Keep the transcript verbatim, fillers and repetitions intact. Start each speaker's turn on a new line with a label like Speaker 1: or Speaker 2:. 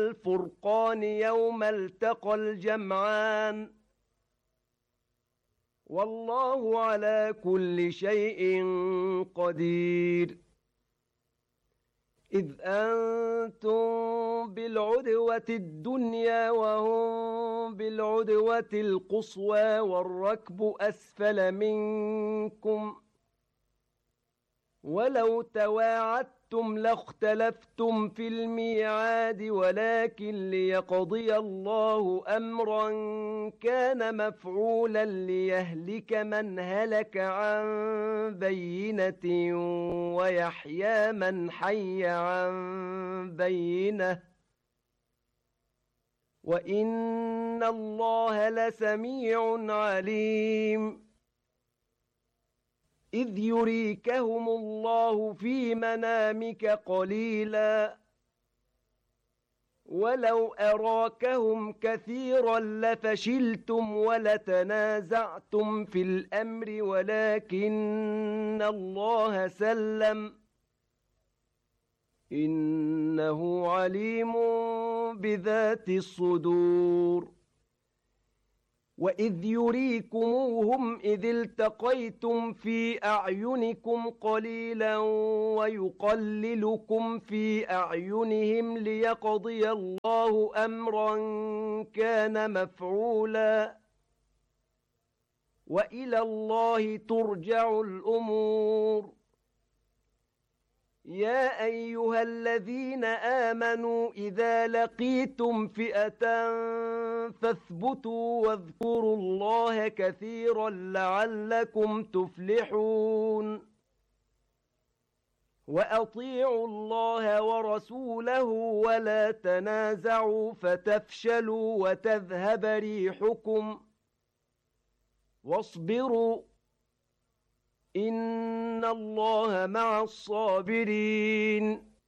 Speaker 1: الفرقان يوم التقى الجمعان والله على كل شيء قدير إذ أنتم بالعدوة الدنيا وهم بالعدوة القصوى والركب أسفل منكم ولو تواعدتم لاختلفتم في الميعاد ولكن ليقضي الله أمرا كان مفعولا ليهلك من هلك عن بينة ويحيى من حي عن بينة وإن الله لسميع عليم إذ يريكهم الله في منامك قليلا ولو أراكهم كثيرا لفشلتم ولتنازعتم في الأمر ولكن الله سلم إنه عليم بذات الصدور وإذ يريكموهم إذ التقيتم في أعينكم قليلا ويقللكم في أعينهم ليقضي الله أمرا كان مفعولا وإلى الله ترجع الأمور يا أيها الذين آمنوا إذا لقيتم فئة فاثبتوا واذكروا الله كثيرا لعلكم تفلحون وأطيعوا الله ورسوله ولا تنازعوا فتفشلوا وتذهب ريحكم واصبروا إن الله مع الصابرين